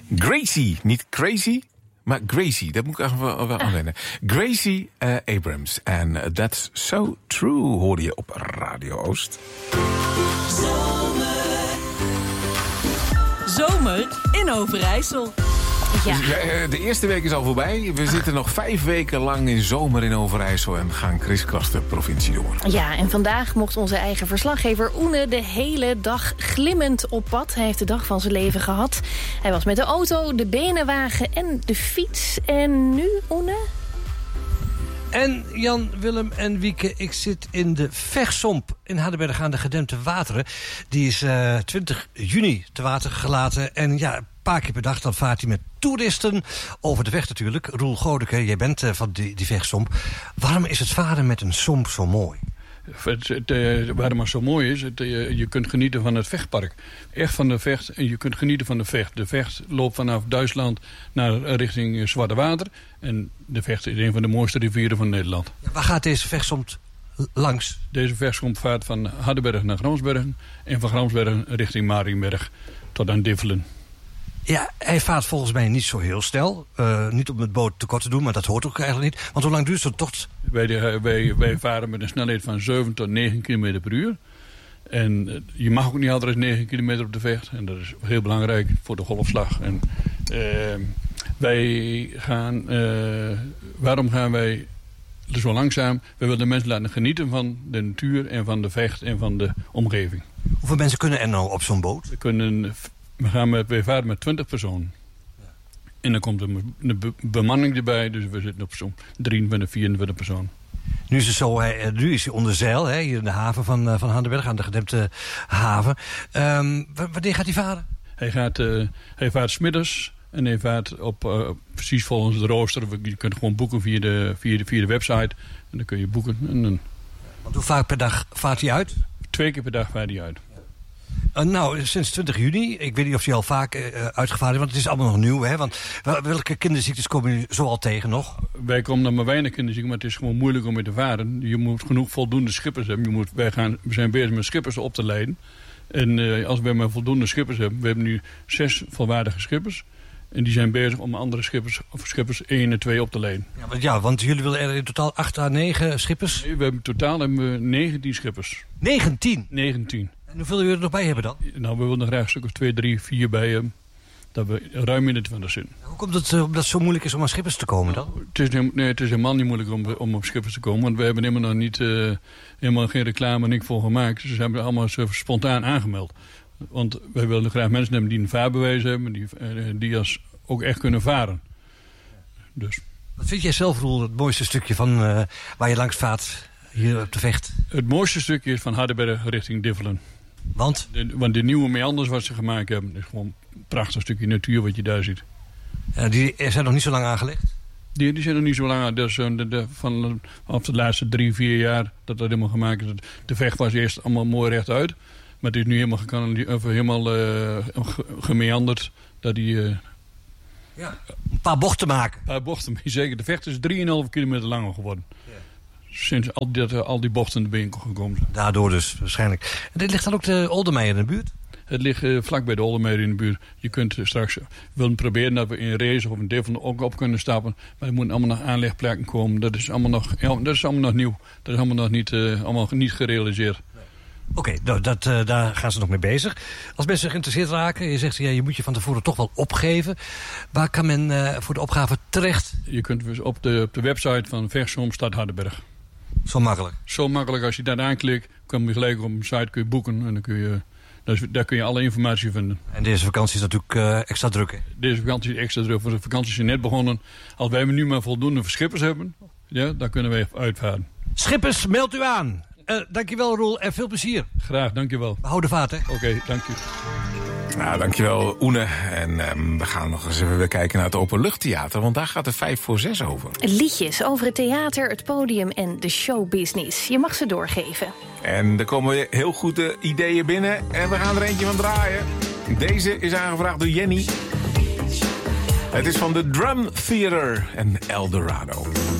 Gracie, niet crazy, maar Gracie. Dat moet ik echt wel aanwennen. Gracie Abrams. En That's So True hoorde je op Radio Oost. Zomer in Overijssel. Ja. De eerste week is al voorbij. We zitten nog 5 weken lang in zomer in Overijssel en gaan kriskras de provincie door. Ja, en vandaag mocht onze eigen verslaggever Oene de hele dag glimmend op pad. Hij heeft de dag van zijn leven gehad. Hij was met de auto, de benenwagen en de fiets. En nu, Oene? En Jan, Willem en Wieke, ik zit in de Vegsomp in Hardenberg aan de gedempte wateren. Die is 20 juni te water gelaten. En ja, een paar keer per dag dan vaart hij met toeristen over de weg natuurlijk. Roel Godeke, jij bent van die Vegsomp. Waarom is het varen met een somp zo mooi? Waarom het zo mooi is, je kunt genieten van het vechtpark. Echt van de vecht en je kunt genieten van de vecht. De vecht loopt vanaf Duitsland naar richting Zwarte Water. En de vecht is een van de mooiste rivieren van Nederland. Ja, waar gaat deze Vegsomp langs? Deze Vegsomp vaart van Hardenberg naar Gramsbergen. En van Gramsbergen richting Marienberg tot aan Diffelen. Ja, hij vaart volgens mij niet zo heel snel. Niet om het boot tekort te doen, maar dat hoort ook eigenlijk niet. Want hoe lang duurt zo'n tocht? Wij varen met een snelheid van 7 tot 9 km per uur. En je mag ook niet harder dan 9 km op de vecht. En dat is heel belangrijk voor de golfslag. En waarom gaan wij zo langzaam? We willen de mensen laten genieten van de natuur en van de vecht en van de omgeving. Hoeveel mensen kunnen er nou op zo'n boot? Wij varen met 20 personen. Ja. En dan komt een bemanning erbij. Dus we zitten op zo'n 23, 24 personen. Nu is hij onder zeil, hè, hier in de haven van Hardenberg, aan de gedempte haven. Wanneer gaat hij varen? Hij vaart 's middags. En hij vaart precies volgens de rooster. Je kunt gewoon boeken via de website. En dan kun je boeken. Want hoe vaak per dag vaart hij uit? 2 keer per dag vaart hij uit. Nou, sinds 20 juni. Ik weet niet of hij al vaak uitgevaren is, want het is allemaal nog nieuw. Hè? Want welke kinderziektes komen jullie zo al tegen nog? Wij komen nog maar weinig kinderziekten, maar het is gewoon moeilijk om mee te varen. Je moet genoeg voldoende schippers hebben. We zijn bezig met schippers op te leiden. En als we maar voldoende schippers hebben. We hebben nu 6 volwaardige schippers. En die zijn bezig om andere schippers 1 en 2 op te leiden. Ja, want jullie willen er in totaal 8 à 9 schippers? Nee, we hebben totaal 19 schippers. 19? 19. En hoeveel jullie er nog bij hebben dan? Nou, we willen er graag een stuk of 2, 3, 4 bij hebben. Dat we ruim in de 20 zitten. Hoe komt het omdat het zo moeilijk is om aan schippers te komen dan? Het is helemaal niet moeilijk om op schippers te komen. Want we hebben helemaal nog niet helemaal geen reclame niks voor gemaakt. Dus ze hebben allemaal spontaan aangemeld. Want wij willen graag mensen hebben die een vaarbewijs hebben. Die als ook echt kunnen varen. Dus. Wat vind jij zelf, Roel, het mooiste stukje van waar je langs vaart hier op de Vecht? Het mooiste stukje is van Hardenberg richting Diffelen. Want? Want de nieuwe meanders wat ze gemaakt hebben, is gewoon een prachtig stukje natuur wat je daar ziet. Die zijn nog niet zo lang aangelegd? Die zijn nog niet zo lang aan. Dus van de laatste 3, 4 jaar dat helemaal gemaakt is. De Vecht was eerst allemaal mooi rechtuit. Maar het is nu helemaal gemeanderd. Dat die... een paar bochten maken. Een paar bochten, zeker. De Vecht is 3,5 kilometer langer geworden. Ja. Sinds al die bochten erbij gekomen zijn. Daardoor dus, waarschijnlijk. En dit ligt dan ook de Oldermeijer in de buurt? Het ligt vlak bij de Oldermeijer in de buurt. Je kunt straks willen proberen dat we in Rees of in Diffelen ook op kunnen stappen. Maar er moeten allemaal nog aanlegplekken komen. Dat is allemaal nog nieuw. Dat is allemaal nog niet gerealiseerd. Oké, daar gaan ze nog mee bezig. Als mensen geïnteresseerd raken, je zegt je moet je van tevoren toch wel opgeven. Waar kan men voor de opgave terecht? Je kunt op de website van Vegsomp Stad Hardenberg. Zo makkelijk? Zo makkelijk. Als je daar aanklikt, kom je gelijk op een site kun je boeken. En dan daar kun je alle informatie vinden. En deze vakantie is natuurlijk extra druk, hè? Deze vakantie is extra druk. De vakantie is net begonnen. Als wij nu maar voldoende schippers hebben, ja, dan kunnen wij uitvaren. Schippers, meld u aan. Dankjewel, Roel, en veel plezier. Graag, dankjewel. We houden vaart, hè? Oké, dank u. Nou, dankjewel, Oene. En we gaan nog eens even kijken naar het Openluchttheater, want daar gaat het 5 voor 6 over. Liedjes over het theater, het podium en de showbusiness. Je mag ze doorgeven. En er komen weer heel goede ideeën binnen en we gaan er eentje van draaien. Deze is aangevraagd door Jenny. Het is van de Drum Theater en Eldorado.